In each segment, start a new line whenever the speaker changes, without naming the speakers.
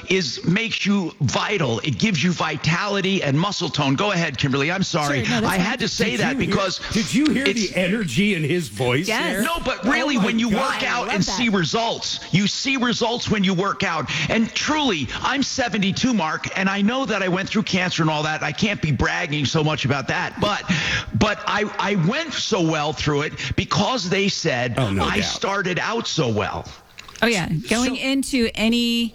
makes you vital. It gives you vitality and muscle tone. Go ahead, Kimberly. I'm sorry.
No,
I had to say that because
did you hear the energy in his voice?
Yes.
There?
No, but really, when you work out and see results, you see results when you work out. And truly, I'm 72, Mark, and I know that I went through cancer and all that. I can't be bragging so much about that, but I went so well through it because they said I started out so well.
Oh, yeah. Going into any,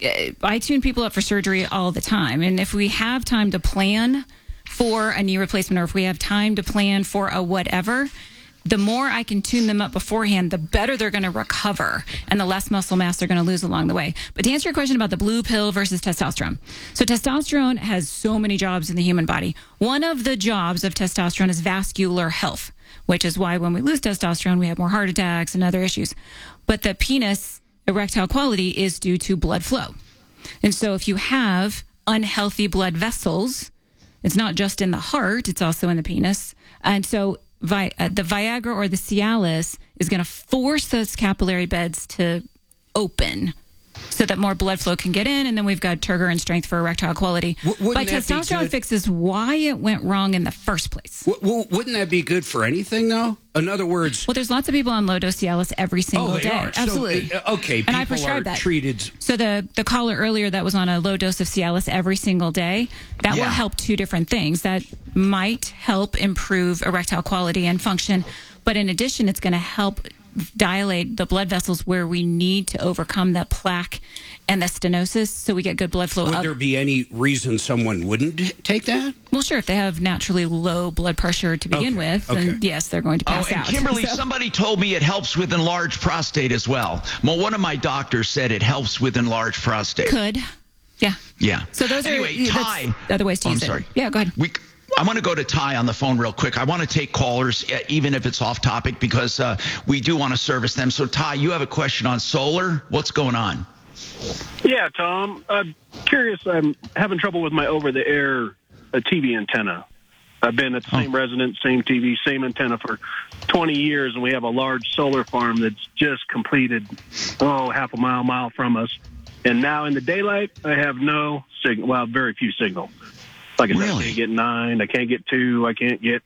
I tune people up for surgery all the time. And if we have time to plan for a knee replacement, or if we have time to plan for a whatever, the more I can tune them up beforehand, the better they're going to recover and the less muscle mass they're going to lose along the way. But to answer your question about the blue pill versus testosterone. So testosterone has so many jobs in the human body. One of the jobs of testosterone is vascular health, which is why when we lose testosterone, we have more heart attacks and other issues. But the penis erectile quality is due to blood flow. And so if you have unhealthy blood vessels, it's not just in the heart, it's also in the penis. And so the Viagra or the Cialis is going to force those capillary beds to open so that more blood flow can get in, and then we've got turgor and strength for erectile quality. But testosterone fixes why it went wrong in the first place.
Wouldn't that be good for anything, though? In other words...
Well, there's lots of people on low-dose Cialis every single day.
Are.
Absolutely.
So, okay,
and I prescribe that.
Treated...
So the caller earlier that was on a low dose of Cialis every single day, that will help two different things. That might help improve erectile quality and function, but in addition, it's going to help dilate the blood vessels where we need to overcome the plaque and the stenosis so we get good blood flow.
Would there be any reason someone wouldn't take that?
Well, sure. If they have naturally low blood pressure to begin with, then yes, they're going to pass out.
Kimberly, somebody told me it helps with enlarged prostate as well. Well, one of my doctors said it helps with enlarged prostate.
Could. Yeah.
Yeah.
So those
are
Ty, other ways to use it.
I'm sorry.
Yeah, go ahead.
I want to go to Ty on the phone real quick. I want to take callers, even if it's off topic, because we do want to service them. So, Ty, you have a question on solar. What's going on?
Yeah, Tom. I'm curious. I'm having trouble with my over-the-air TV antenna. I've been at the same residence, same TV, same antenna for 20 years, and we have a large solar farm that's just completed, half a mile from us. And now in the daylight, I have no signal. Well, very few signal. Like I said, I can't get 9, I can't get 2, I can't get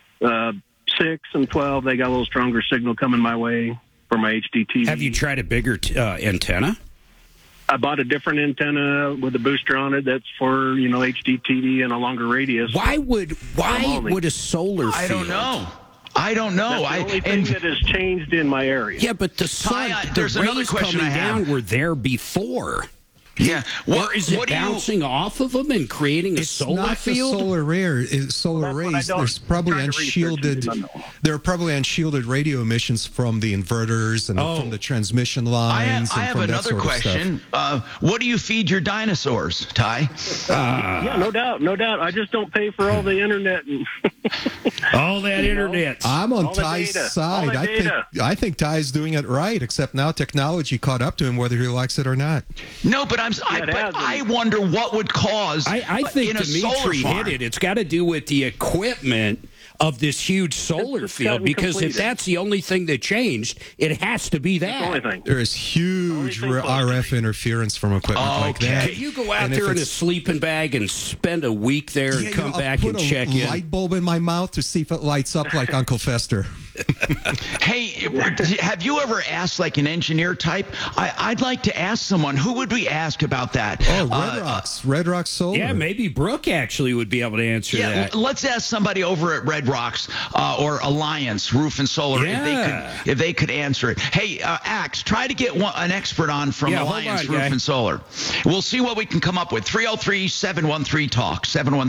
6 and 12. They got a little stronger signal coming my way for my HD TV.
Have you tried a bigger antenna?
I bought a different antenna with a booster on it that's for, HD TV and a longer radius.
Why would a solar field?
I don't know.
That's the only thing that has changed in my area.
Yeah, but the sun,
there's another question
coming down were there before.
Yeah.
Or is it bouncing off of them and creating a solar field?
It's solar rays. There's probably unshielded. There are probably unshielded radio emissions from the inverters and from the transmission lines.
I have another question. What do you feed your dinosaurs, Ty?
Yeah, no doubt. I just don't pay for all the internet and
all that internet.
I'm on Ty's side. I think Ty's doing it right, except now technology caught up to him, whether he likes it or not.
No, but I wonder what would cause.
I think Dimitri hit it. It's got to do with the equipment of this huge solar field, because if that's the only thing that changed, it has to be that.
There is huge RF interference from equipment like that.
Can you go out there in a sleeping bag and spend a week there and come back and check in?
Put a light bulb in my mouth to see if it lights up like Uncle Fester.
Hey, have you ever asked like an engineer type? I'd like to ask someone. Who would we ask about that?
Red Rocks Solar.
Yeah, maybe Brooke actually would be able to answer that.
Let's ask somebody over at Red Rocks or Alliance Roof and Solar if they could answer it. Hey, Axe, try to get an expert on from Alliance Roof and Solar. We'll see what we can come up with. 303-713-TALK,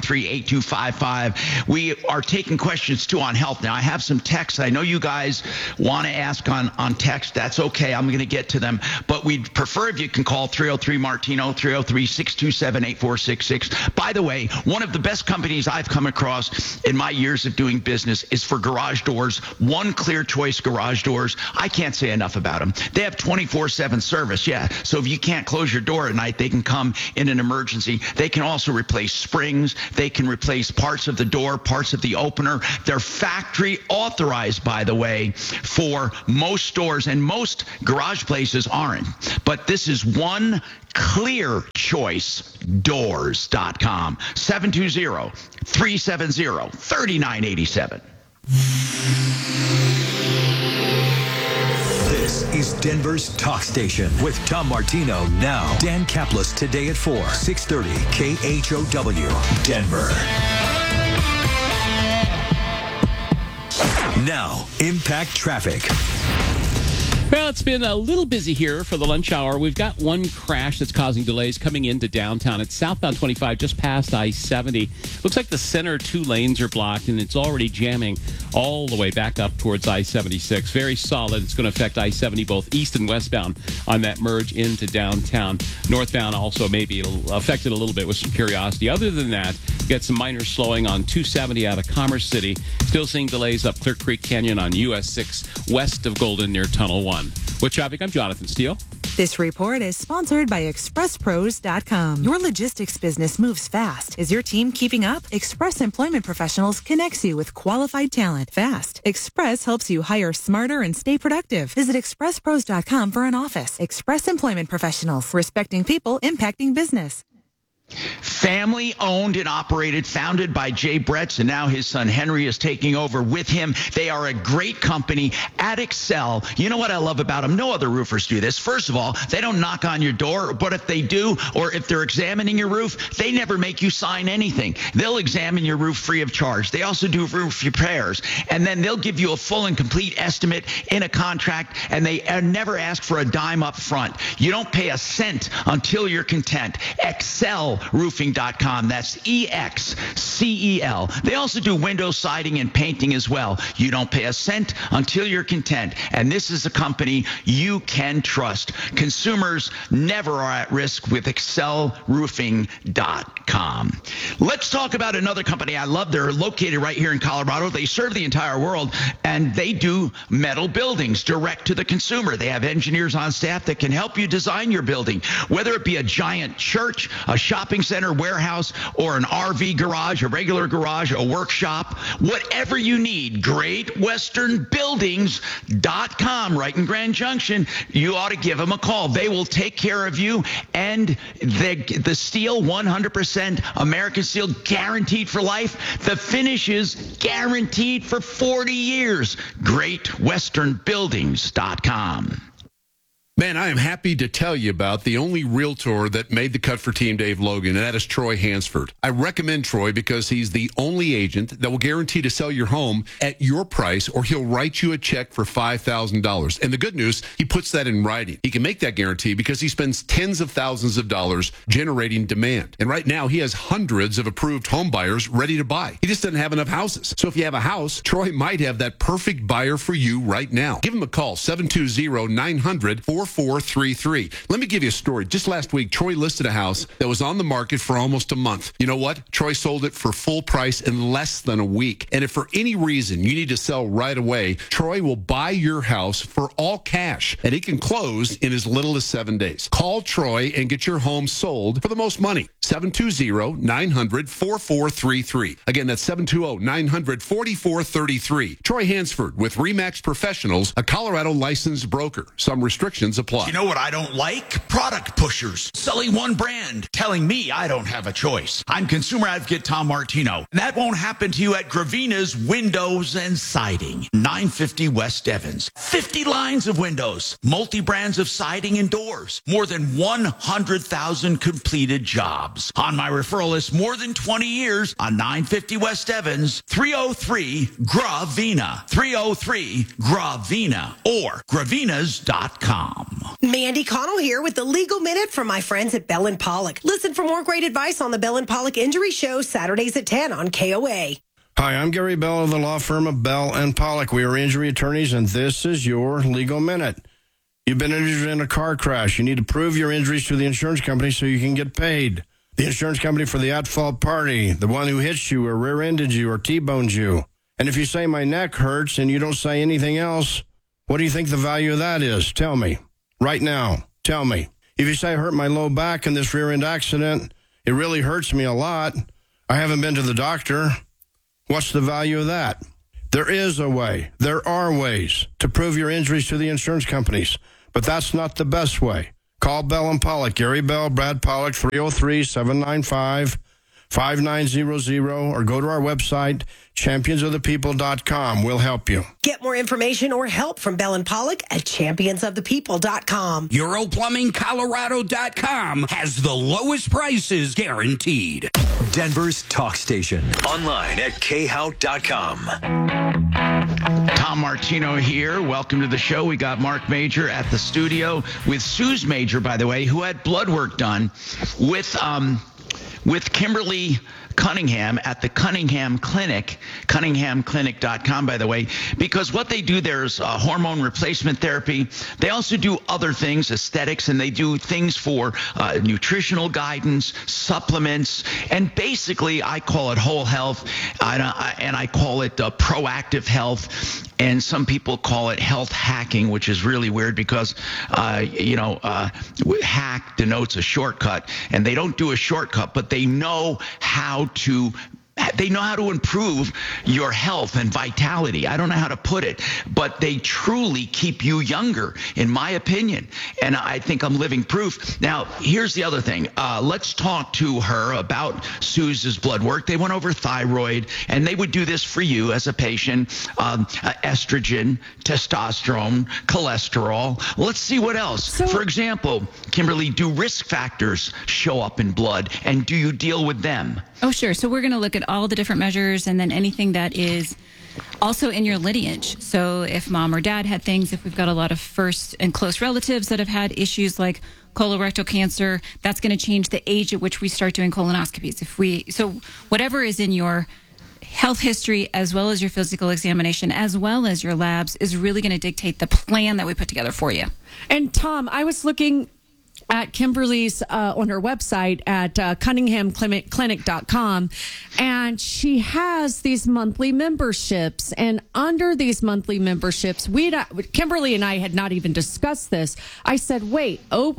713-8255. We are taking questions too on health now. I have some texts I know you guys want to ask on text. That's okay. I'm going to get to them. But we'd prefer if you can call 303-MARTINO, 303-627-8466. By the way, one of the best companies I've come across in my years of doing business is for garage doors. One Clear Choice Garage Doors. I can't say enough about them. They have 24/7 service. Yeah. So if you can't close your door at night, they can come in an emergency. They can also replace springs. They can replace parts of the door, parts of the opener. They're factory authorized by the way, for most stores, and most garage places aren't. But this is one clear choice, Doors.com. 720-370-3987.
This is Denver's Talk Station with Tom Martino now. Dan Kaplis today at 4, 630 KHOW, Denver. Now, Impact Traffic.
Well, it's been a little busy here for the lunch hour. We've got one crash that's causing delays coming into downtown. It's southbound 25, just past I-70. Looks like the center 2 lanes are blocked, and it's already jamming all the way back up towards I-76. Very solid. It's going to affect I-70 both east and westbound on that merge into downtown. Northbound also maybe affected a little bit with some curiosity. Other than that, you got some minor slowing on 270 out of Commerce City. Still seeing delays up Clear Creek Canyon on US 6 west of Golden near Tunnel 1. With traffic, I'm Jonathan Steele.
This report is sponsored by ExpressPros.com. Your logistics business moves fast. Is your team keeping up? Express Employment Professionals connects you with qualified talent fast. Express helps you hire smarter and stay productive. Visit ExpressPros.com for an office. Express Employment Professionals, respecting people, impacting business.
Family owned and operated, founded by Jay Bretz, and now his son Henry is taking over with him. They are a great company at Excel. You know what I love about them? No other roofers do this. First of all, they don't knock on your door, but if they do, or if they're examining your roof, they never make you sign anything. They'll examine your roof free of charge. They also do roof repairs, and then they'll give you a full and complete estimate in a contract, and they never ask for a dime up front. You don't pay a cent until you're content. ExcelRoofing.com. That's EXCEL. They also do window siding and painting as well. You don't pay a cent until you're content. And this is a company you can trust. Consumers never are at risk with ExcelRoofing.com. Let's talk about another company I love. They're located right here in Colorado. They serve the entire world, and they do metal buildings direct to the consumer. They have engineers on staff that can help you design your building, whether it be a giant church, a shopping center, warehouse, or an RV garage, a regular garage, a workshop, whatever you need. GreatWesternBuildings.com, right in Grand Junction. You ought to give them a call. They will take care of you, and the steel, 100% American steel, guaranteed for life. The finish is guaranteed for 40 years. GreatWesternBuildings.com.
Man, I am happy to tell you about the only realtor that made the cut for Team Dave Logan, and that is Troy Hansford. I recommend Troy because he's the only agent that will guarantee to sell your home at your price, or he'll write you a check for $5,000. And the good news, he puts that in writing. He can make that guarantee because he spends tens of thousands of dollars generating demand. And right now, he has hundreds of approved home buyers ready to buy. He just doesn't have enough houses. So if you have a house, Troy might have that perfect buyer for you right now. Give him a call, 720-900-4433. Let me give you a story. Just last week, Troy listed a house that was on the market for almost a month. You know what? Troy sold it for full price in less than a week. And if for any reason you need to sell right away, Troy will buy your house for all cash, and he can close in as little as 7 days. Call Troy and get your home sold for the most money. 720-900-4433. Again, that's 720-900-4433. Troy Hansford with RE/MAX Professionals, a Colorado licensed broker. Some restrictions apply.
You know what I don't like? Product pushers. Selling one brand, telling me I don't have a choice. I'm consumer advocate Tom Martino. And that won't happen to you at Gravina's Windows and Siding, 950 West Evans. 50 lines of windows, multi-brands of siding and doors, more than 100,000 completed jobs. On my referral list, more than 20 years on 950 West Evans, 303-GRAVINA, 303-GRAVINA, or gravinas.com.
Mandy Connell here with the Legal Minute from my friends at Bell & Pollock. Listen for more great advice on the Bell & Pollock Injury Show, Saturdays at 10 on KOA.
Hi, I'm Gary Bell of the law firm of Bell & Pollock. We are injury attorneys, and this is your Legal Minute. You've been injured in a car crash. You need to prove your injuries to the insurance company so you can get paid. The insurance company for the at-fault party, the one who hits you or rear-ended you or T-boned you. And if you say my neck hurts and you don't say anything else, what do you think the value of that is? Tell me. Right now. Tell me. If you say I hurt my low back in this rear-end accident, it really hurts me a lot. I haven't been to the doctor. What's the value of that? There is a way. There are ways to prove your injuries to the insurance companies, but that's not the best way. Call Bell and Pollock, Gary Bell, Brad Pollock, 303-795-5900, or go to our website, championsofthepeople.com. We'll help you.
Get more information or help from Bell and Pollock at championsofthepeople.com.
EuroPlumbingColorado.com has the lowest prices guaranteed.
Denver's talk station. Online at khout.com.
Tom Martino here. Welcome to the show. We got Mark Major at the studio with Suze Major, by the way, who had blood work done with Kimberly Cunningham at the Cunningham Clinic, cunninghamclinic.com, by the way, because what they do there is hormone replacement therapy. They also do other things, aesthetics, and they do things for nutritional guidance, supplements, and basically I call it whole health, and I call it proactive health. And some people call it health hacking, which is really weird because, hack denotes a shortcut, and they don't do a shortcut, but they know how to improve your health and vitality. I don't know how to put it, but they truly keep you younger, in my opinion. And I think I'm living proof. Now, here's the other thing. Let's talk to her about Suze's blood work. They went over thyroid, and they would do this for you as a patient. Estrogen, testosterone, cholesterol. Let's see what else. For example, Kimberly, do risk factors show up in blood, and do you deal with them?
Oh, sure. So we're going to look at all the different measures and then anything that is also in your lineage. So if mom or dad had things, if we've got a lot of first and close relatives that have had issues like colorectal cancer, that's going to change the age at which we start doing colonoscopies. So whatever is in your health history, as well as your physical examination, as well as your labs, is really going to dictate the plan that we put together for you.
And Tom, I was looking at Kimberly's on her website at cunninghamclinic.com, and she has these monthly memberships, and under these monthly memberships, Kimberly and I had not even discussed this. I said, wait,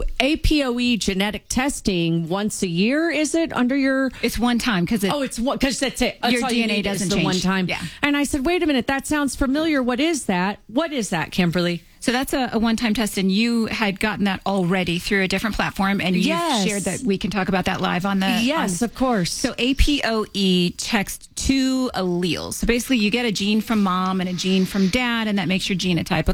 APOE genetic testing once a year, is it under your...
It's one time because
because that's it.
Your DNA doesn't change.
One time.
Yeah.
And I said, wait a minute, that sounds familiar. What is that? What is that, Kimberly?
So that's a one-time test, and you had gotten that already through a different platform, and you shared that. We can talk about that live on the...
Yes, of course.
So APOE checks 2 alleles. So basically, you get a gene from mom and a gene from dad, and that makes your genotype.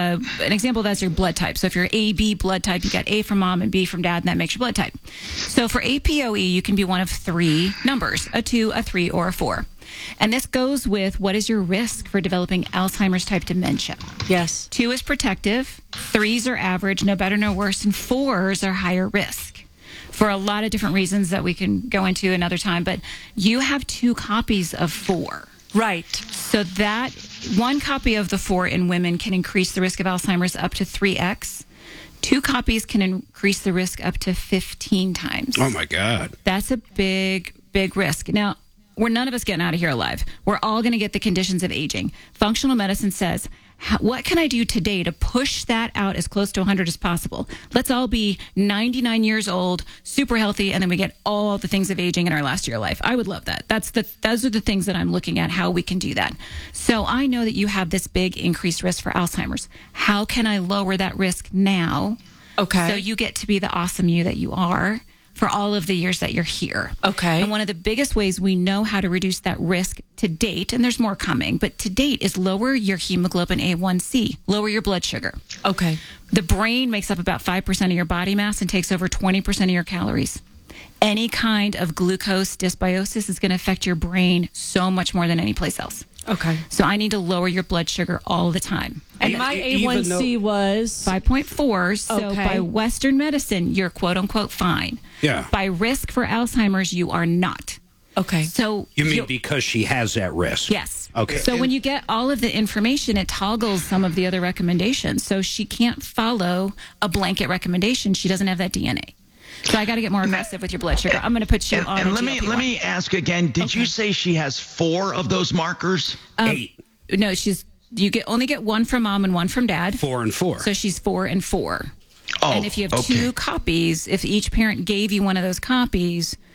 An example of that's your blood type. So if you're AB blood type, you got A from mom and B from dad, and that makes your blood type. So for APOE, you can be one of 3 numbers, a 2, a 3, or a 4. And this goes with what is your risk for developing Alzheimer's type dementia.
Yes.
2 is protective, 3s are average, no better, no worse, and 4s are higher risk for a lot of different reasons that we can go into another time. But you have 2 copies of 4.
Right.
So that 1 copy of the 4 in women can increase the risk of Alzheimer's up to 3x. 2 copies can increase the risk up to 15 times.
Oh, my God.
That's a big, big risk. Now, we're none of us getting out of here alive. We're all going to get the conditions of aging. Functional medicine says, what can I do today to push that out as close to 100 as possible? Let's all be 99 years old, super healthy, and then we get all the things of aging in our last year of life. I would love that. Those are the things that I'm looking at, how we can do that. So I know that you have this big increased risk for Alzheimer's. How can I lower that risk now?
Okay.
So you get to be the awesome you that you are for all of the years that you're here.
Okay.
And one of the biggest ways we know how to reduce that risk to date, and there's more coming, but to date, is lower your hemoglobin A1C, lower your blood sugar.
Okay.
The brain makes up about 5% of your body mass and takes over 20% of your calories. Any kind of glucose dysbiosis is going to affect your brain so much more than any place else.
Okay.
So I need to lower your blood sugar all the time.
And my A1C was
5.4. So by Western medicine, you're quote unquote fine.
Yeah.
By risk for Alzheimer's, you are not.
Okay.
So
you mean because she has that risk?
Yes.
Okay.
So when you get all of the information, it toggles some of the other recommendations. So she can't follow a blanket recommendation. She doesn't have that DNA. So I got to get more aggressive with your blood sugar. I'm going to put you on.
And let me ask again. Did you say she has 4 of those markers?
8.
No, you only get 1 from mom and 1 from dad.
4 and 4.
So she's 4 and 4.
Oh,
and if you have 2 copies, if each parent gave you one of those copies,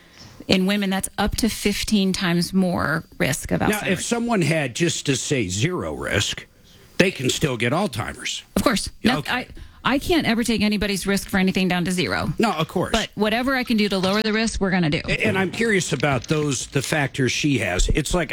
In women, that's up to 15 times more risk of Alzheimer's.
Now, if someone had, just to say, zero risk, they can still get Alzheimer's.
Of course.
Yeah, okay.
I can't ever take anybody's risk for anything down to zero.
No, of course.
But whatever I can do to lower the risk, we're going to do.
And I'm curious about the factors she has. It's like,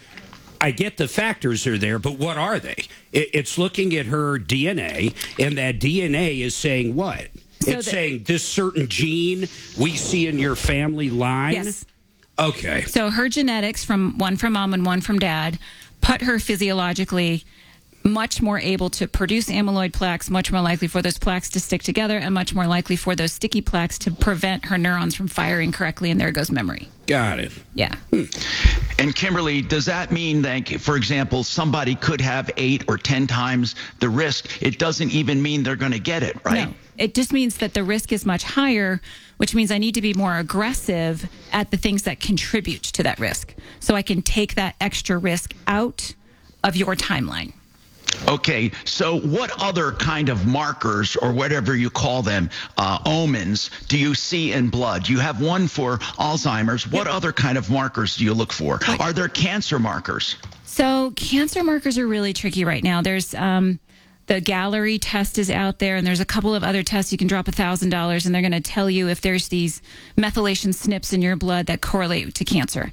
I get the factors are there, but what are they? It's looking at her DNA, and that DNA is saying what? It's saying this certain gene we see in your family line?
Yes.
Okay.
So her genetics, one from mom and one from dad, put her physiologically much more able to produce amyloid plaques, much more likely for those plaques to stick together, and much more likely for those sticky plaques to prevent her neurons from firing correctly, and there goes memory.
Got it.
Yeah.
And Kimberly, does that mean that, for example, somebody could have 8 or 10 times the risk? It doesn't even mean they're going to get it, right?
No. It just means that the risk is much higher, which means I need to be more aggressive at the things that contribute to that risk. So I can take that extra risk out of your timeline.
Okay, so what other kind of markers, or whatever you call them, omens, do you see in blood? You have one for Alzheimer's. What other kind of markers do you look for? Are there cancer markers?
So cancer markers are really tricky right now. There's the Gallery test is out there, and there's a couple of other tests. You can drop $1,000, and they're going to tell you if there's these methylation SNPs in your blood that correlate to cancer.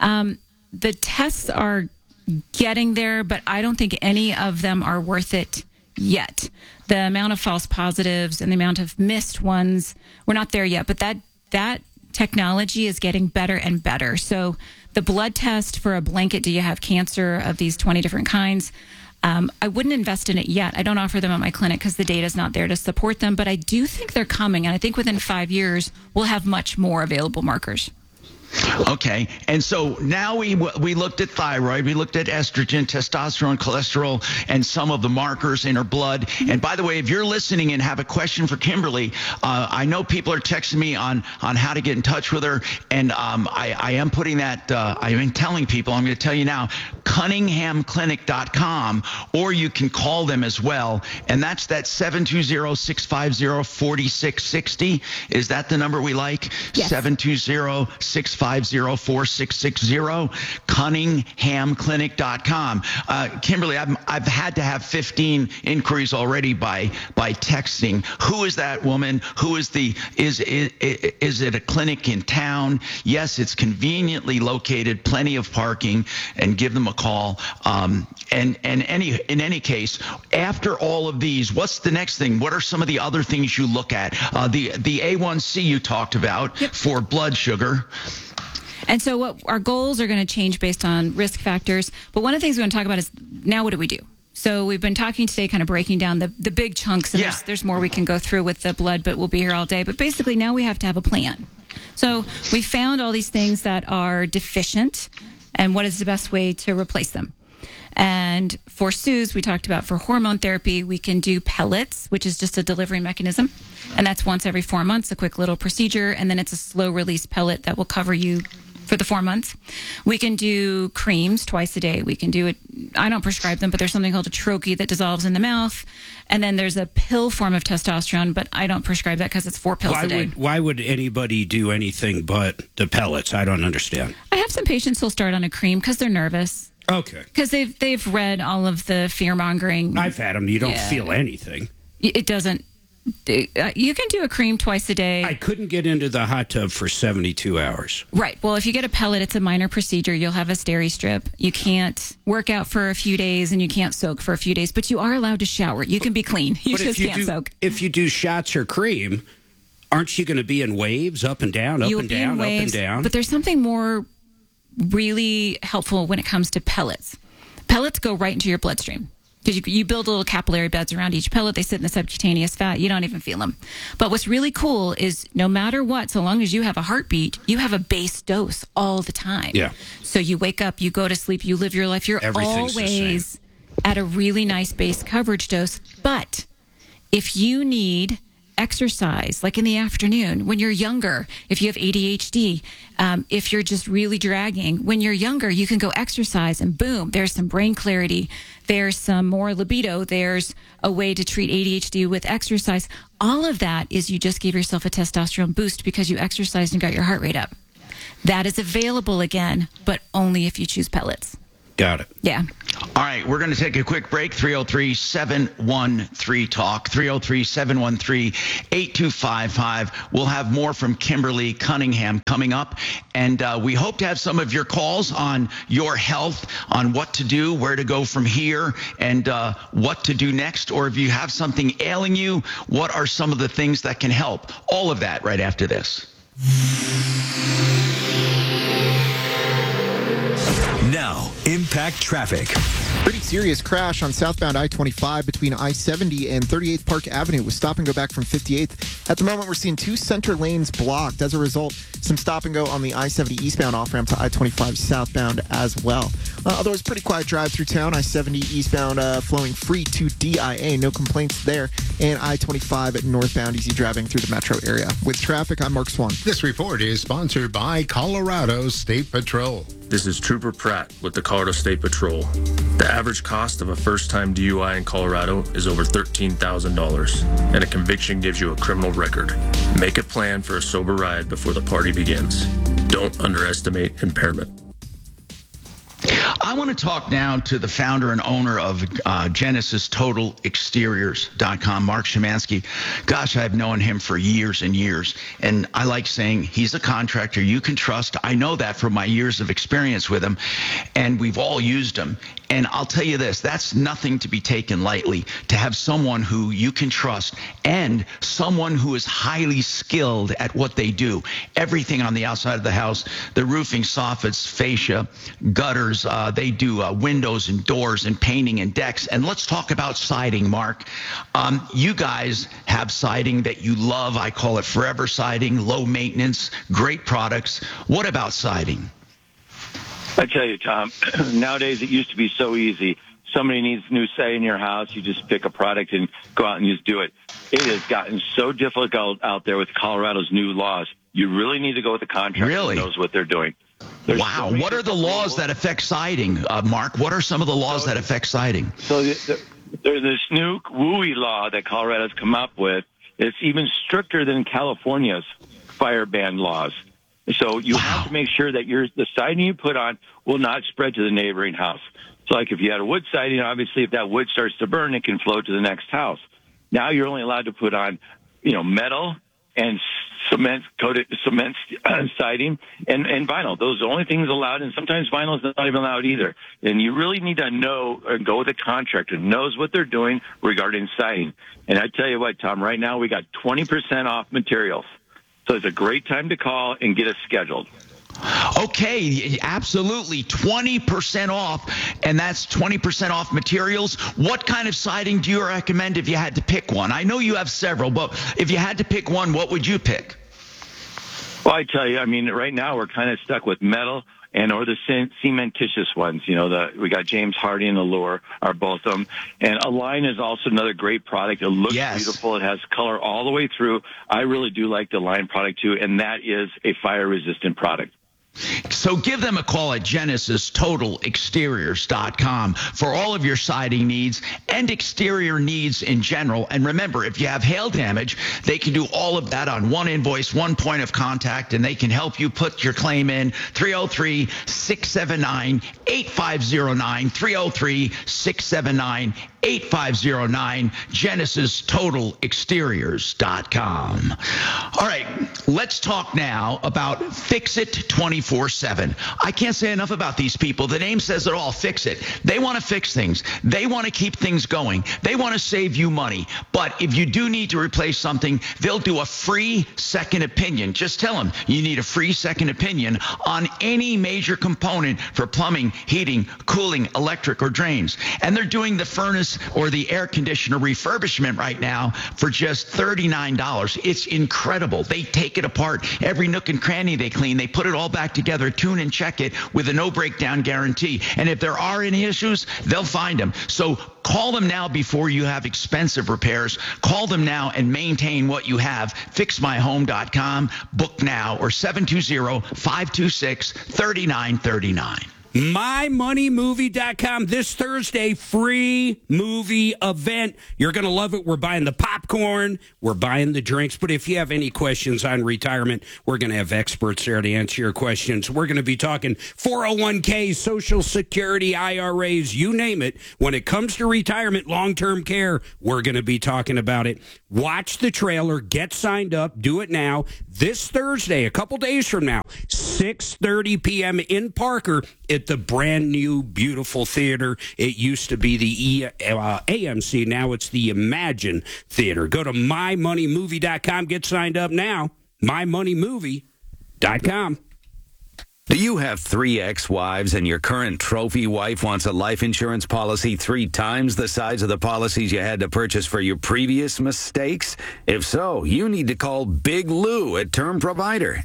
The tests are getting there, but I don't think any of them are worth it yet. The amount of false positives and the amount of missed ones, we're not there yet, but that technology is getting better and better. So the blood test for a blanket, do you have cancer of these 20 different kinds? I wouldn't invest in it yet. I don't offer them at my clinic because the data is not there to support them, but I do think they're coming, and I think within 5 years, we'll have much more available markers.
Okay, and so now we looked at thyroid, we looked at estrogen, testosterone, cholesterol, and some of the markers in her blood. And by the way, if you're listening and have a question for Kimberly, I know people are texting me on how to get in touch with her, and I am putting that, I've been telling people, I'm going to tell you now, CunninghamClinic.com, or you can call them as well, and that's that 720-650-4660. Is that the number we like?
Yes.
720-650-4660, CunninghamClinic.com. Kimberly, I've had to have 15 inquiries already by texting. Who is that woman? Who is is it a clinic in town? Yes, it's conveniently located, plenty of parking, and give them a call. In any case, after all of these, what's the next thing? What are some of the other things you look at? The A1C you talked about for blood sugar.
And so what our goals are going to change based on risk factors. But one of the things we want to talk about is now what do we do? So we've been talking today, kind of breaking down the big chunks. And there's more we can go through with the blood, but we'll be here all day. But basically now we have to have a plan. So we found all these things that are deficient, and what is the best way to replace them. And for Suze, we talked about for hormone therapy, we can do pellets, which is just a delivery mechanism. And that's once every 4 months, a quick little procedure. And then it's a slow release pellet that will cover you for the 4 months. We can do creams twice a day. We can do it. I don't prescribe them, but there's something called a troche that dissolves in the mouth. And then there's a pill form of testosterone, but I don't prescribe that because it's 4 pills a day.
Why would anybody do anything but the pellets? I don't understand.
I have some patients who'll start on a cream because they're nervous.
Okay.
Because they've read all of the fear-mongering.
I've had them. You don't feel anything.
It doesn't. You can do a cream twice a day.
I couldn't get into the hot tub for 72 hours.
Right. Well, if you get a pellet, it's a minor procedure. You'll have a steri strip. You can't work out for a few days, and you can't soak for a few days, but you are allowed to shower. You can be clean. You just can't soak.
If you do shots or cream, aren't you going to be in waves, up and down, up and down, up and down?
But there's something more really helpful when it comes to pellets. Pellets go right into your bloodstream. Because you build little capillary beds around each pellet. They sit in the subcutaneous fat. You don't even feel them. But what's really cool is no matter what, so long as you have a heartbeat, you have a base dose all the time.
Yeah.
So you wake up, you go to sleep, you live your life. You're always at a really nice base coverage dose. But if you need exercise, like in the afternoon, when you're younger, if you have ADHD, if you're just really dragging, when you're younger, you can go exercise and boom, there's some brain clarity. There's some more libido. There's a way to treat ADHD with exercise. All of that is you just gave yourself a testosterone boost because you exercised and got your heart rate up. That is available again, but only if you choose pellets.
Got it.
Yeah.
All right, we're going to take a quick break. 303-713-TALK, 303-713-8255. We'll have more from Kimberly Cunningham coming up, and we hope to have some of your calls on your health, on what to do, where to go from here, and what to do next, or if you have something ailing you, what are some of the things that can help? All of that right after this.
Now, Impact Traffic.
Pretty serious crash on southbound I-25 between I-70 and 38th Park Avenue with stop and go back from 58th. At the moment, we're seeing 2 center lanes blocked. As a result, some stop and go on the I-70 eastbound off-ramp to I-25 southbound as well. Otherwise, pretty quiet drive through town. I-70 eastbound flowing free to DIA. No complaints there. And I-25 northbound easy driving through the metro area. With traffic, I'm Mark Swan.
This report is sponsored by Colorado State Patrol.
This is Trooper Pratt with the Colorado State Patrol. The average cost of a first-time DUI in Colorado is over $13,000, and a conviction gives you a criminal record. Make a plan for a sober ride before the party begins. Don't underestimate impairment.
I want to talk now to the founder and owner of GenesisTotalExteriors.com, Mark Szymanski. Gosh, I've known him for years and years, and I like saying he's a contractor you can trust. I know that from my years of experience with him, and we've all used him. And I'll tell you this, that's nothing to be taken lightly, to have someone who you can trust and someone who is highly skilled at what they do. Everything on the outside of the house, the roofing, soffits, fascia, gutters, they do windows and doors and painting and decks. And let's talk about siding, Mark. You guys have siding that you love. I call it forever siding, low maintenance, great products. What about siding?
I tell you, Tom, nowadays it used to be so easy. Somebody needs new siding in your house, you just pick a product and go out and just do it. It has gotten so difficult out there with Colorado's new laws. You really need to go with a contractor who knows what they're doing.
Wow. What are the laws that affect siding, Mark? What are some of the laws that affect siding?
So there's this new WUI law that Colorado's come up with. It's even stricter than California's fire ban laws. So you have to make sure that the siding you put on will not spread to the neighboring house. So like if you had a wood siding, obviously if that wood starts to burn, it can flow to the next house. Now you're only allowed to put on, metal and cement siding and vinyl. Those are the only things allowed, and sometimes vinyl is not even allowed either. And you really need to know and go with a contractor who knows what they're doing regarding siding. And I tell you what, Tom, right now we got 20% off materials. So it's a great time to call and get us scheduled.
Okay, absolutely. 20% off, and that's 20% off materials. What kind of siding do you recommend if you had to pick one? I know you have several, but if you had to pick one, what would you pick?
Well, I tell you, right now we're kind of stuck with metal or the cementitious ones. We got James Hardy and Allure are both of them. And Align is also another great product. It looks beautiful. It has color all the way through. I really do like the Align product too, and that is a fire-resistant product.
So give them a call at GenesisTotalExteriors.com for all of your siding needs and exterior needs in general. And remember, if you have hail damage, they can do all of that on one invoice, one point of contact, and they can help you put your claim in. 303-679-8509, 303-679-8509, GenesisTotalExteriors.com. All right, let's talk now about Fix It 24/7. I can't say enough about these people. The name says it all. Fix It. They want to fix things. They want to keep things going. They want to save you money. But if you do need to replace something, they'll do a free second opinion. Just tell them you need a free second opinion on any major component for plumbing, heating, cooling, electric, or drains. And they're doing the furnace or the air conditioner refurbishment right now for just $39. It's incredible. They take it apart. Every nook and cranny they clean. They put it all back together, tune and check it with a no breakdown guarantee. And if there are any issues, they'll find them. So call them now before you have expensive repairs. Call them now and maintain what you have. FixMyHome.com. Book now or 720-526-3939.
MyMoneyMovie.com this Thursday, free movie event. You're going to love it. We're buying the popcorn. We're buying the drinks. But if you have any questions on retirement, we're going to have experts there to answer your questions. We're going to be talking 401k, Social Security, IRAs, you name it. When it comes to retirement, long-term care, we're going to be talking about it. Watch the trailer. Get signed up. Do it now. This Thursday, a couple days from now, 6:30 p.m. in Parker at the brand new, beautiful theater. It used to be the AMC. Now it's the Imagine Theater. Go to MyMoneyMovie.com. Get signed up now. MyMoneyMovie.com.
Do you have 3 ex-wives and your current trophy wife wants a life insurance policy 3 times the size of the policies you had to purchase for your previous mistakes? If so, you need to call Big Lou at Term Provider,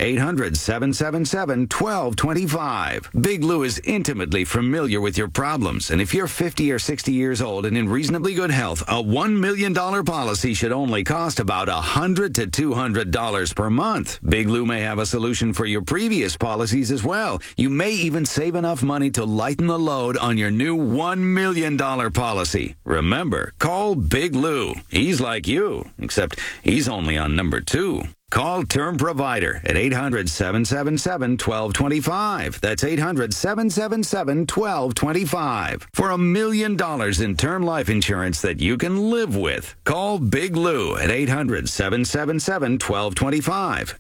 800-777-1225. Big Lou is intimately familiar with your problems, and if you're 50 or 60 years old and in reasonably good health, a $1 million policy should only cost about $100 to $200 per month. Big Lou may have a solution for your previous policies as well. You may even save enough money to lighten the load on your new $1 million policy. Remember, call Big Lou. He's like you, except he's only on number 2. Call Term Provider at 800-777-1225. That's 800-777-1225. For $1 million in term life insurance that you can live with. Call Big Lou at 800-777-1225.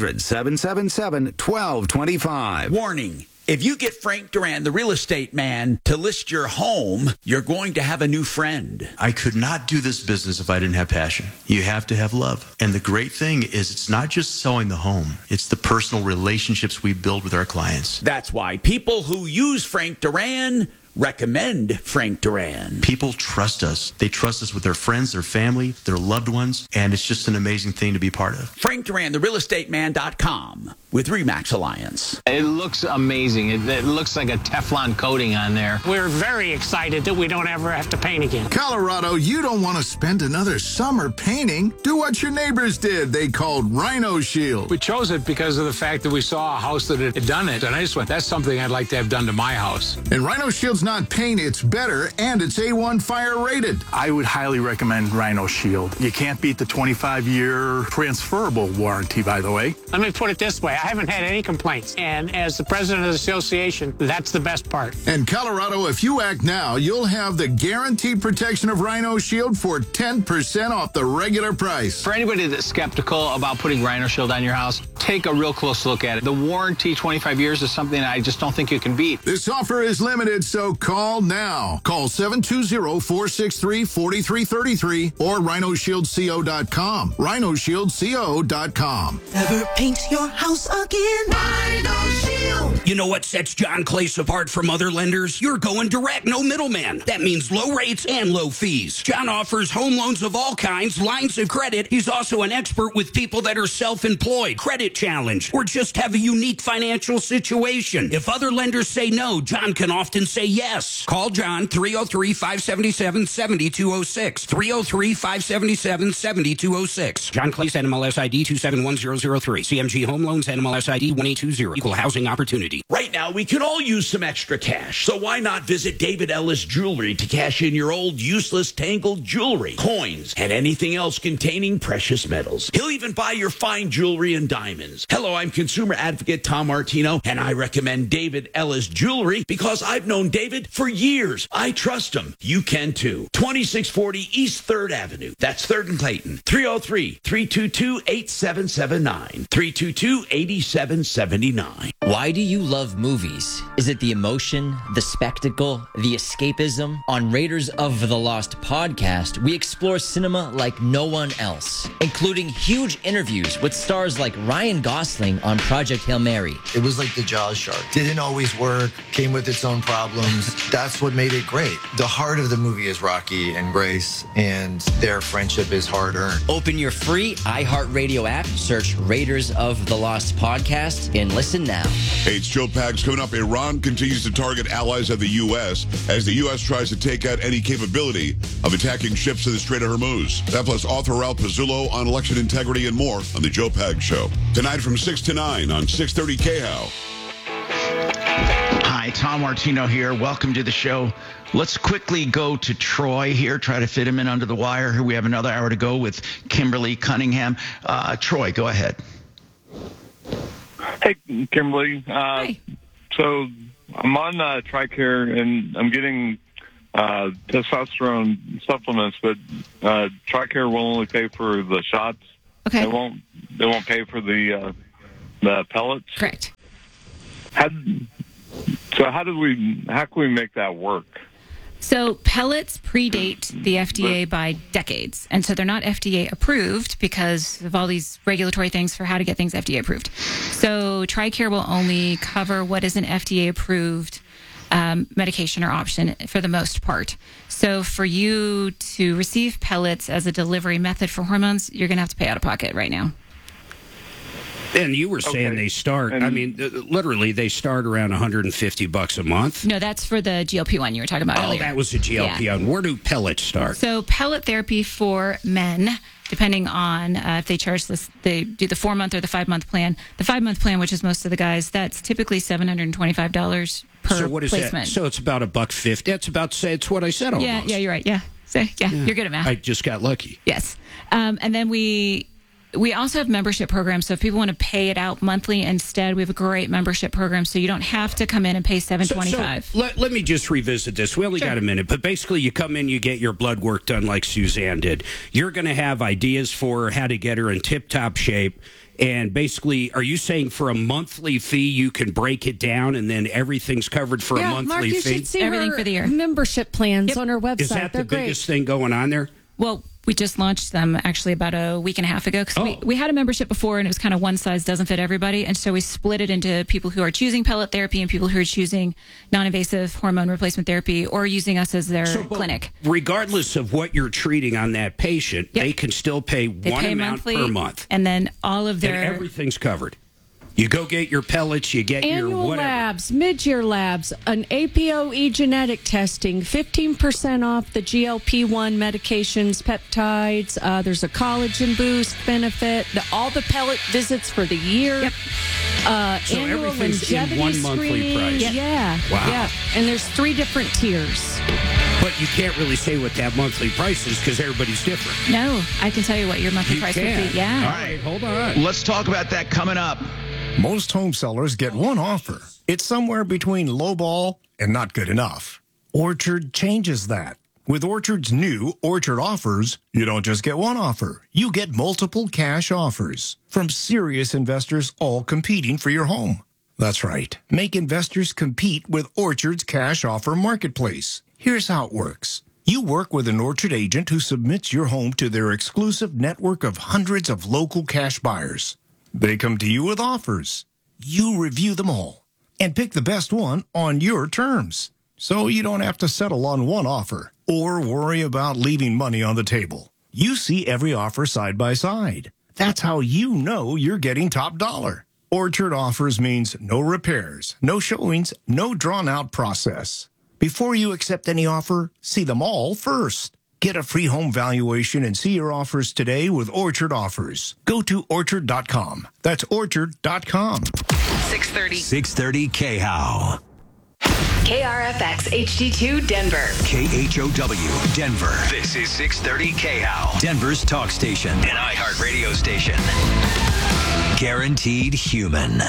800-777-1225.
Warning. If you get Frank Duran, the real estate man, to list your home, you're going to have a new friend.
I could not do this business if I didn't have passion. You have to have love. And the great thing is it's not just selling the home. It's the personal relationships we build with our clients.
That's why people who use Frank Duran recommend Frank Duran.
People trust us. They trust us with their friends, their family, their loved ones, and it's just an amazing thing to be part of.
Frank Duran, therealestateman.com with RE/MAX Alliance.
It looks amazing. It looks like a Teflon coating on there.
We're very excited that we don't ever have to paint again.
Colorado, you don't want to spend another summer painting. Do what your neighbors did. They called Rhino Shield.
We chose it because of the fact that we saw a house that had done it, and I just went, that's something I'd like to have done to my house.
And Rhino Shield's not paint, it's better, and it's A1 fire rated.
I would highly recommend Rhino Shield. You can't beat the 25-year transferable warranty, by the way.
Let me put it this way. I haven't had any complaints. And as the president of the association, that's the best part.
And Colorado, if you act now, you'll have the guaranteed protection of Rhino Shield for 10% off the regular price.
For anybody that's skeptical about putting Rhino Shield on your house, take a real close look at it. The warranty, 25 years, is something I just don't think you can beat.
This offer is limited, so call now. Call 720-463-4333 or rhinoshieldco.com. rhinoshieldco.com.
Never paint your house again. Rhino Shield.
You know what sets John Clace apart from other lenders? You're going direct, no middleman. That means low rates and low fees. John offers home loans of all kinds, lines of credit. He's also an expert with people that are self-employed, credit challenged, or just have a unique financial situation. If other lenders say no, John can often say yes. Call John, 303-577-7206. 303-577-7206. John Clace, NMLS ID 271003. CMG Home Loans, NMLS ID 1820. Equal Housing Opportunity.
Right now, we could all use some extra cash. So why not visit David Ellis Jewelry to cash in your old, useless, tangled jewelry, coins, and anything else containing precious metals. He'll even buy your fine jewelry and diamonds. Hello, I'm consumer advocate Tom Martino, and I recommend David Ellis Jewelry because I've known David for years. I trust him. You can too. 2640 East 3rd Avenue. That's 3rd and Clayton. 303-322-8779. 322-8779.
Why do you love movies? Is it the emotion, the spectacle, the escapism? On Raiders of the Lost podcast, we explore cinema like no one else, including huge interviews with stars like Ryan Gosling on Project Hail Mary.
It was like the Jaws shark. Didn't always work, came with its own problems. That's what made it great. The heart of the movie is Rocky and Grace, and their friendship is hard-earned.
Open your free iHeartRadio app, search Raiders of the Lost podcast, and listen now.
Hey, it's Joe Pags coming up. Iran continues to target allies of the U.S. as the U.S. tries to take out any capability of attacking ships in the Strait of Hormuz. That plus author Ralph Pizzullo on election integrity and more on The Joe Pags Show. Tonight from 6 to 9 on 630 KHOW.
Hi, Hi, Tom Martino here. Welcome to the show. Let's quickly go to Troy here, try to fit him in under the wire. Here we have another hour to go with Kimberly Cunningham. Troy, go ahead.
Hey, Kimberly. So I'm on TRICARE, and I'm getting testosterone supplements, but TRICARE will only pay for the shots.
Okay.
They won't pay for the pellets.
Correct.
How can we make that work?
So pellets predate the FDA by decades. And so they're not FDA approved because of all these regulatory things for how to get things FDA approved. So TRICARE will only cover what is an FDA approved medication or option for the most part. So for you to receive pellets as a delivery method for hormones, you're going to have to pay out of pocket right now.
And you were saying they start, literally they start around $150 a month.
No, that's for the GLP-1 you were talking about earlier.
Oh, that was a GLP-1.
Yeah.
Where do pellets start?
So pellet therapy for men, depending on if they charge this, they do the 4-month or the 5-month plan. The 5-month plan, which is most of the guys, that's typically $725 per
so what is
placement.
That? So it's about $150. That's about, say, it's what I said almost.
Yeah, you're right. Yeah. So, you're good at math.
I just got lucky.
Yes. And then we also have membership programs. So if people want to pay it out monthly instead, we have a great membership program. So you don't have to come in and pay $725.
So let me just revisit this. We only got a minute, but basically you come in, you get your blood work done like Suzanne did. You're going to have ideas for how to get her in tip-top shape. And basically, are you saying for a monthly fee, you can break it down and then everything's covered for a monthly
Mark,
fee?
you should see
everything
her
for the year.
Membership plans on her website.
Is that
They're
the biggest thing going on there?
Well, we just launched them actually about a week and a half ago because we had a membership before and it was kind of one size doesn't fit everybody. And so we split it into people who are choosing pellet therapy and people who are choosing non-invasive hormone replacement therapy or using us as their clinic.
Regardless of what you're treating on that patient, they can still pay one amount
monthly,
per month.
And then all of their...
And everything's covered. You go get your pellets, you get
Annual
your whatever.
labs, mid-year labs, an APOE genetic testing, 15% off the GLP-1 medications, peptides. There's a collagen boost benefit. All the pellet visits for the year. Yep.
So
annual
everything's
longevity
in one monthly
screening.
price.
Yeah.
Wow.
Yeah. And there's 3 different tiers.
But you can't really say what that monthly price is because everybody's different.
No, I can tell you what your monthly price would be. Yeah.
All right,
hold on.
Let's talk about that coming up.
Most home sellers get one offer. It's somewhere between lowball and not good enough. Orchard changes that. With Orchard's new Orchard offers, you don't just get one offer. You get multiple cash offers from serious investors all competing for your home. That's right. Make investors compete with Orchard's cash offer marketplace. Here's how it works. You work with an Orchard agent who submits your home to their exclusive network of hundreds of local cash buyers. They come to you with offers. You review them all and pick the best one on your terms. So you don't have to settle on one offer or worry about leaving money on the table. You see every offer side by side. That's how you know you're getting top dollar. Orchard offers means no repairs, no showings, no drawn-out process. Before you accept any offer, see them all first. Get a free home valuation and see your offers today with Orchard Offers. Go to Orchard.com. That's Orchard.com.
630 KHOW.
KRFX HD2 Denver.
KHOW Denver.
This is 630 KHOW.
Denver's talk station.
An iHeartRadio station.
Guaranteed human.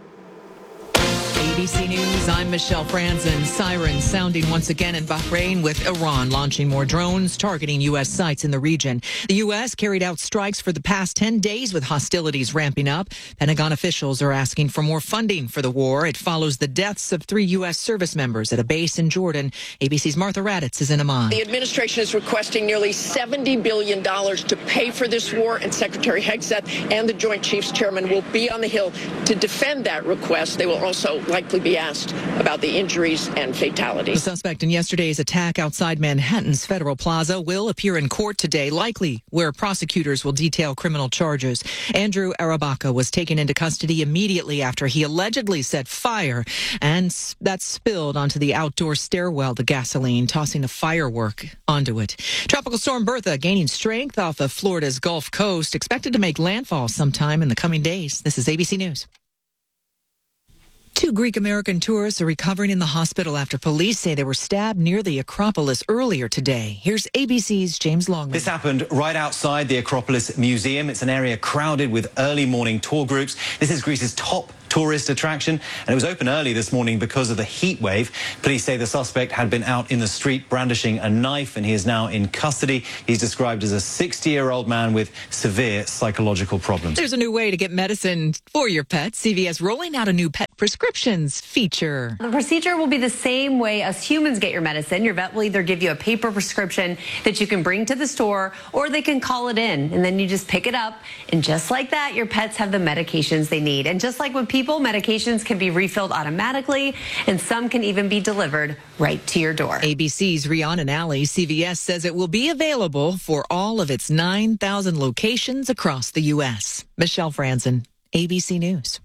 ABC News, I'm Michelle Franzen. Sirens sounding once again in Bahrain with Iran launching more drones targeting U.S. sites in the region. The U.S. carried out strikes for the past 10 days with hostilities ramping up. Pentagon officials are asking for more funding for the war. It follows the deaths of 3 U.S. service members at a base in Jordan. ABC's Martha Raddatz is in Amman.
The administration is requesting nearly $70 billion to pay for this war, and Secretary Hegseth and the Joint Chiefs Chairman will be on the Hill to defend that request. They will also likely be asked about the injuries and fatalities.
The suspect in yesterday's attack outside Manhattan's Federal Plaza will appear in court today, likely where prosecutors will detail criminal charges. Andrew Arabaka was taken into custody immediately after he allegedly set fire, and that spilled onto the outdoor stairwell, the gasoline, tossing a firework onto it. Tropical storm Bertha gaining strength off of Florida's Gulf Coast, expected to make landfall sometime in the coming days. This is ABC News. 2 2 Greek-American tourists are recovering in the hospital after police say they were stabbed near the Acropolis earlier today. Here's ABC's James Longman.
This happened right outside the Acropolis Museum. It's an area crowded with early morning tour groups. This is Greece's top tourist attraction, and it was open early this morning because of the heat wave. Police say the suspect had been out in the street brandishing a knife, and he is now in custody. He's described as a 60-year-old man with severe psychological problems.
There's a new way to get medicine for your pet. CVS rolling out a new pet prescriptions feature.
The procedure will be the same way as humans get your medicine. Your vet will either give you a paper prescription that you can bring to the store, or they can call it in, and then you just pick it up. And just like that, your pets have the medications they need. And just like when people, medications can be refilled automatically, and some can even be delivered right to your door.
ABC's Rhiannon Alley. CVS says it will be available for all of its 9,000 locations across the U.S. Michelle Franzen, ABC News.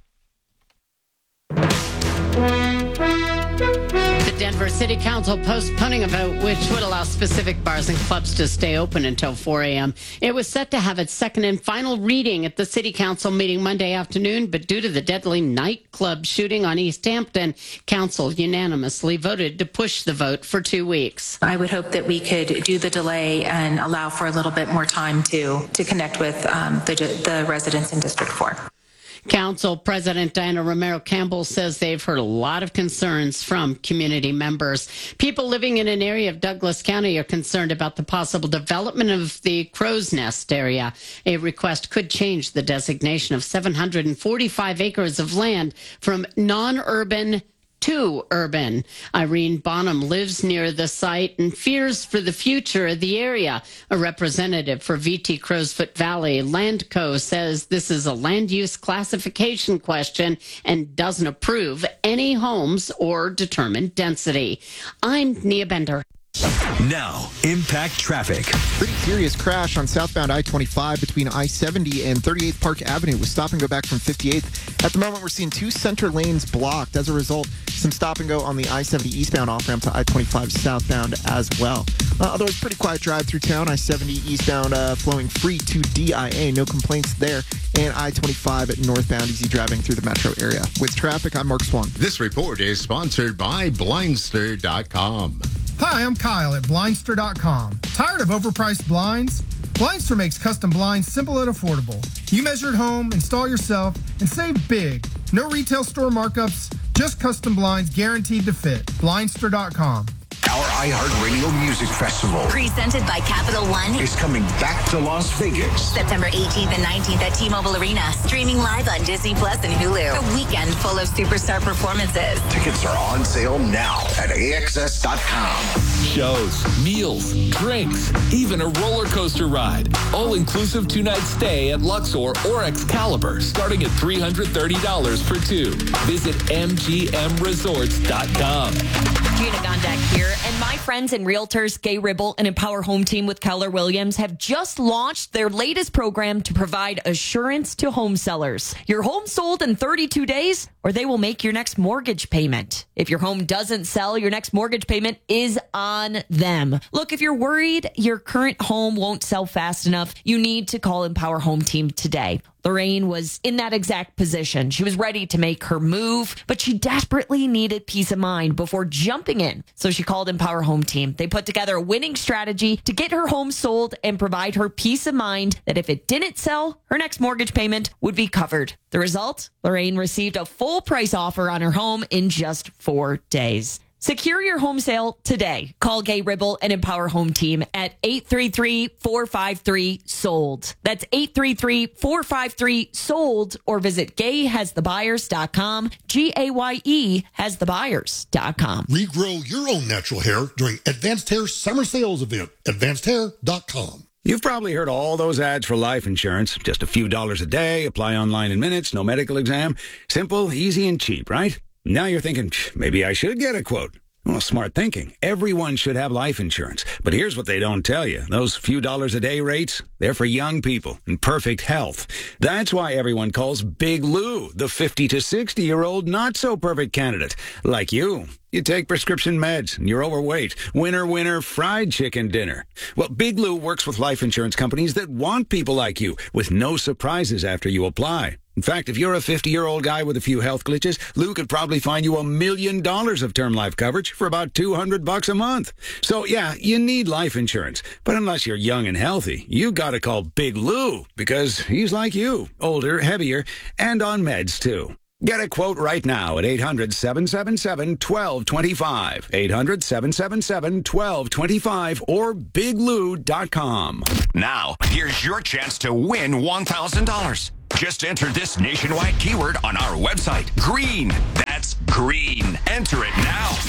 The Denver City Council postponing a vote which would allow specific bars and clubs to stay open until 4 a.m. It was set to have its second and final reading at the City Council meeting Monday afternoon, but due to the deadly nightclub shooting on East Hampton, Council unanimously voted to push the vote for 2 weeks.
I would hope that we could do the delay and allow for a little bit more time to connect with the residents in District 4.
Council President Diana Romero Campbell says they've heard a lot of concerns from community members. People living in an area of Douglas County are concerned about the possible development of the Crow's Nest area. A request could change the designation of 745 acres of land from non-urban to urban. Irene Bonham lives near the site and fears for the future of the area. A representative for VT Crowsfoot Valley Land Co. says this is a land use classification question and doesn't approve any homes or determine density. I'm Nia Bender.
Now, impact traffic.
Pretty serious crash on southbound I-25 between I-70 and 38th Park Avenue with stop and go back from 58th. At the moment, we're seeing 2 center lanes blocked. As a result, some stop and go on the I-70 eastbound off-ramp to I-25 southbound as well. Otherwise, pretty quiet drive through town. I-70 eastbound flowing free to DIA. No complaints there. And I-25 northbound, easy driving through the metro area. With traffic, I'm Mark Swan.
This report is sponsored by Blindster.com.
Hi, I'm Kyle at Blindster.com. Tired of overpriced blinds? Blindster makes custom blinds simple and affordable. You measure at home, install yourself, and save big. No retail store markups, just custom blinds guaranteed to fit. Blindster.com.
Our iHeartRadio Music Festival,
Presented by Capital One,
is coming back to Las Vegas.
September 18th and 19th at T-Mobile Arena. Streaming live on Disney Plus and Hulu. A weekend full of superstar performances.
Tickets are on sale now at AXS.com.
Shows, meals, drinks, even a roller coaster ride. All-inclusive 2-night stay at Luxor or Excalibur, starting at $330 for 2. Visit MGMResorts.com.
Gina Gondak here, and my friends and realtors Gay Ribble and Empower Home Team with Keller Williams have just launched their latest program to provide assurance to home sellers. Your home sold in 32 days, or they will make your next mortgage payment. If your home doesn't sell, your next mortgage payment is on them. Look, if you're worried your current home won't sell fast enough, you need to call Empower Home Team today. Lorraine was in that exact position. She was ready to make her move, but she desperately needed peace of mind before jumping in. So she called Empower Home Team. They put together a winning strategy to get her home sold and provide her peace of mind that if it didn't sell, her next mortgage payment would be covered. The result? Lorraine received a full price offer on her home in just 4 days. Secure your home sale today. Call Gay Ribble and Empower Home Team at 833-453-SOLD. That's 833-453-SOLD, or visit gayhasthebuyers.com, GAYE hasthebuyers.com.
Regrow your own natural hair during Advanced Hair Summer Sales Event, advancedhair.com.
You've probably heard all those ads for life insurance. Just a few dollars a day, apply online in minutes, no medical exam. Simple, easy, and cheap, right? Now you're thinking, maybe I should get a quote. Well, smart thinking. Everyone should have life insurance. But here's what they don't tell you. Those few dollars a day rates, they're for young people in perfect health. That's why everyone calls Big Lou the 50 to 60-year-old not-so-perfect candidate. Like you. You take prescription meds and you're overweight. Winner, winner, fried chicken dinner. Well, Big Lou works with life insurance companies that want people like you with no surprises after you apply. In fact, if you're a 50-year-old guy with a few health glitches, Lou could probably find you $1 million of term life coverage for about $200 a month. So, yeah, you need life insurance. But unless you're young and healthy, you gotta call Big Lou, because he's like you, older, heavier, and on meds, too. Get a quote right now at 800-777-1225. 800-777-1225 or biglou.com.
Now, here's your chance to win $1,000. Just enter this nationwide keyword on our website. Green. That's green. Enter it